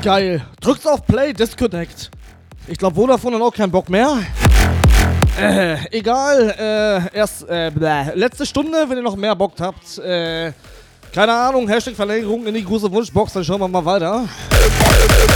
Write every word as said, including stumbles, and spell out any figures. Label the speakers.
Speaker 1: Geil. Drückt's auf Play, Disconnect. Ich glaube, Vodafone hat auch keinen Bock mehr. Äh, egal. Äh, erst, äh, bläh. Letzte Stunde, wenn ihr noch mehr Bock habt. Äh, keine Ahnung, Hashtag Verlängerung in die große Wunschbox, dann schauen wir mal weiter.